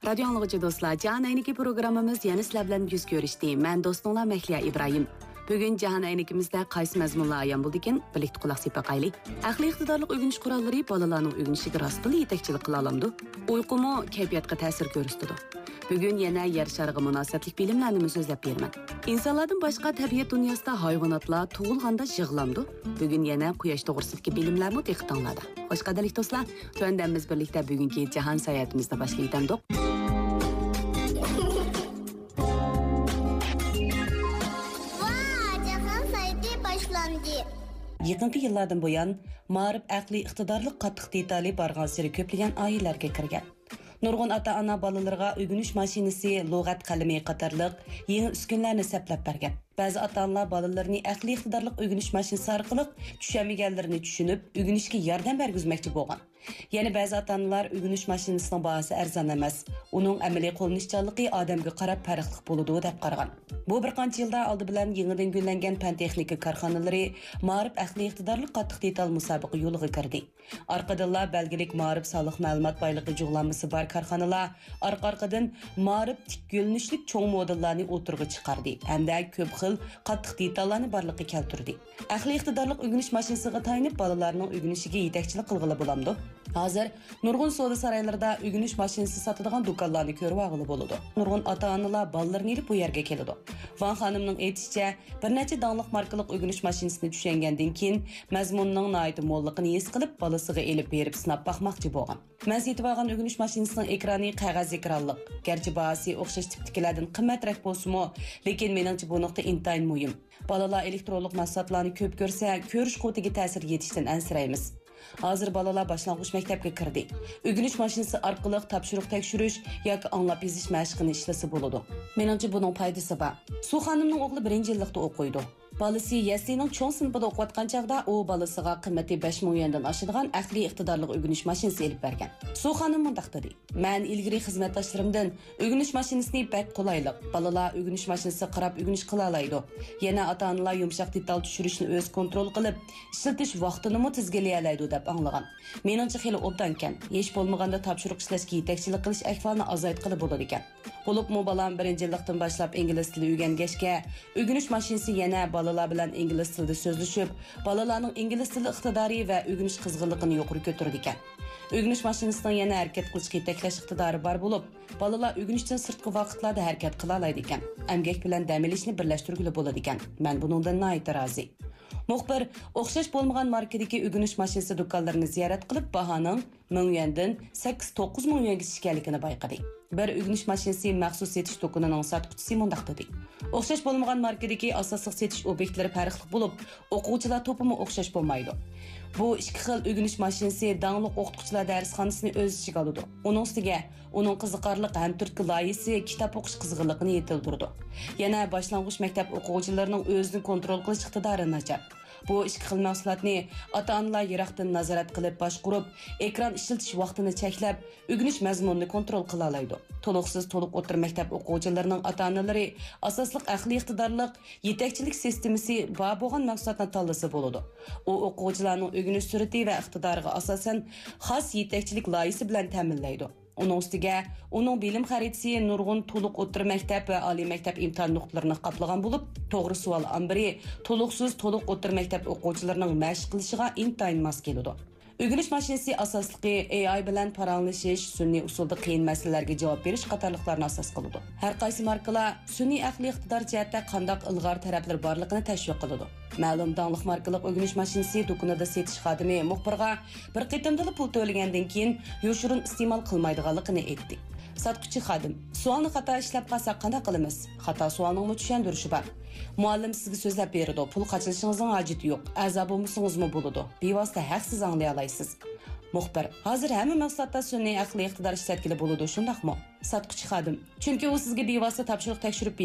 Radyo anlıqıcı dostlar, Cahan Ayniki programımız yeni sizler bilan yüz görüşdi. Ben dostunlar Mehliya İbrahim. Bugün Cahan Aynikimizde qaysi mazmunlar ayan bo'ldi ekan, birlikte quloq sepaqaylik. Aqliy iqtidorlik o'rganish qurollari bolalarning o'rganishiga rostli yetakchilik qila olamdi. Uyqumu kayfiyatga ta'sir ko'rsatadi. Bugun yana yer shariga munosabatli bilimlarni so'zlab beraman. İnsanlardan boshqa tabiat dunyosida hayvonotlar tug'ilganda yig'lamdi. Bugun yana quyosh to'g'risidagi bilimlarni diqqatinglarda. Xo'sh qadrli do'stlar, to'ndamiz birlikte bugungi Cahan sayohatimizda boshlaydik. Yaqinqi yillardan buyon ma'rif aqliy iqtidorlik qattiq detali bargan sari ko'plagan oilalarga kirgan. Nurg'un ota-ona bolalarga o'rganish mashinasi, lug'at qalami qatorliq yangi uskunlarni saplab bergan. Ba'zi ota-onalar bolalarini aqliy iqtidorlik o'rganish mashinasi orqali tushunmaganlarini tushunib, o'rganishga yordam bergizmoqchi bo'lgan. Yana ba'zi ota-onalar o'rganish mashinasining bahosi arzon emas, uning amaliy qo'llanishchanligi odamga qarab farqli bo'ladi deb qaragan. Bu bir qancha yilda oldi bilan yangidan gullangan fan texnika korxonalari ma'rif aqliy iqtidorlik qattiq detal musobaqa yo'liga kirdi. Orqadanlar belgilik ma'rif soliq ma'lumot boyligi jug'lanmasi bor korxonalar orqa-orqadan ma'rif tik yo'linishlik cho'ng modellarni o'tirg'i chiqardi hamda ko'p xil qattiq detallarni barliqqa keltirdi. Aqliy iqtidorlik o'rganish mashinasiga tayinib bolalarning o'rganishiga yetakchilik qilg'ili bo'lamdi. Hozir nurg'un savdo saroylarida o'rganish mashinasi sotadigan do'konlarni ko'rib olg'ili bo'ladi. Nurg'un ota-onalar bolalarini ilib bu yerga keladi. Van xonimning aytishicha, bir necha donliq markalik o'rganish mashinasini tushungandan keyin mazmunning noyati mo'lligini his qilib, bolasiga elib berib sinab baxmoqchi bo'lgan. Men setib olgan o'rganish mashinasining ekrani qog'oz ekranliq. Garchi bahasi o'xshash tipdagilardan qimmatroq bo'lsa-mu, lekin meningcha bu nuqta intayin muhim. Bolalar elektronlik mahsulotlarni ko'p ko'rsa, ko'rish quvvatiga ta'sir yetishdan ansiraymiz. Hozir bolalar boshlang'ich maktabga kirdi. O'rganish mashinasi orqali topshiriq tekshirish yoki anglab yozish mashqini ishlasa bo'ladi. Meningcha buning foydasi bor. Su xonimning o'g'li 1-yillikda o'qiydi. Balasi Yaslining cho'ng sinfida o'qiyotgan chaqda u balasiga qiymati 5 ming yuandan oshadigan aqliy iqtidorli o'rganish mashinasi elib bergan. Su xonim mundaq dedi: "Men ilgari xizmatdoshlarimdan o'rganish mashinasini bak qulaylik, balalar o'rganish mashinasi qarab o'rganish qila oladi. Yana ota-onalar yumshoq detal tushirishni o'z kontrol qilib, ishlatish vaqtini mo tizgilay oladi" deb anglagan. Meningcha xili obdan ekan. Hech bo'lmaganda topshiriq ishlashga yetakchilik qilish ahvolini azaytqili bo'ladi ekan. Bo'libmi balam 1-yillikdan boshlab ingliz tili o'rgangachga, o'rganish mashinasi yana bolalar bilan ingliz tilida so'zlashib, bolalarning ingliz tili iqtidori va o'rganish qizg'inligini yuqori ko'tardi ekan. O'rganish mashinasining yana harakat qilishga yetaklash iqtidori bor bo'lib, bolalar o'rganishdan sirtqi vaqtlarda harakat qila oladi ekan. Emgak bilan dam olishni birlashtirgili bo'ladi ekan. Men buningdan nihoyat rozi. Muxbir o'xshash bo'lmagan markadagi o'rganish mashinasi do'konlarini ziyorat qilib, bahoning 1000 yuandan 8-9 ming yuanga tushganligini bayqadi. Bir o'rganish mashinasi maxsus setish do'konining sotuvchisi mundaq dedi: "O'xshash bo'lmagan markadagi asosiy setish obyektlari farqli bo'lib, o'quvchilar to'pimi o'xshash bo'lmaydi. Bu ikki xil o'rganish mashinasi dangliq o'qituvchilar darsxonasini o'z ichiga oladi. Uning ustiga uning qiziqarli ham turtki loyihasi kitob o'qish qizg'inligini yetildirdi. Yana boshlang'ich maktab o'quvchilarining o'zini kontrol qilish iqtidori nachar. Bu ikki xil mahsulotni ota-onalar yiroqdan nazorat qilib boshqarib, ekran ishlatish vaqtini cheklab, o'rganish mazmunini kontrol qila oladi. To'liqsiz to'liq o'tir maktab o'quvchilarining ota-onalari asosliq aqliy iqtidorlik yetakchilik sistemasi bor bo'lgan mahsulotni tanlasa bo'ladi. U o'quvchilarning o'rganish sur'ati va iqtidoriga asosan xos yetakchilik loyihasi bilan ta'minlaydi. Uning ustiga uning bilim xaritasi nurg'un to'liq o'tir maktab va oliy maktab imtihon nuqtalarini qoplagan bo'lib, to'g'ri savol ambiri to'liqsiz to'liq o'tir maktab o'quvchilarining mashq qilishiga intayin mos keladi. O'rganish mashinasi asosligi AI bilan paranglashish, sun'iy usulda qiyin masalalarga javob berish qatorliqlarni asos qiladi. Har qaysi markalar sun'iy aqliy iqtidor jihatda qanday ilg'or taraflar borligini tashviq qiladi. Ma'lum donliq markalik o'rganish mashinasi do'konida setish xodimi muxbirga bir qitimda pul to'lagandan keyin yoshirin iste'mol qilmaydiganligini aytdi. Sotuvchi xodim: "Savolni xato ishlab qolsak qanday qilamiz? Xato savolning tushuntirishi bor. Muallim sizga so'zlab beradi, pul qachilishingizning hojati yo'q. A'zo bo'lmasingizmi bo'ladi. Bevosita haqsiz anglay olasiz." Muxbir: "Hozir hamma mahsulotda sun'iy aqliy iqtidor ishlatkili bo'ladi, shundaqmi?" Sotuvchi xodim: "Chunki u sizga bevosita topshiriq tekshirib